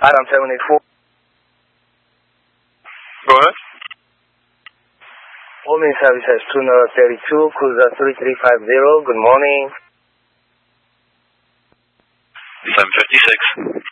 Adam 784. Go ahead. Homing service has 232, cruiser 3350. Good morning. 756.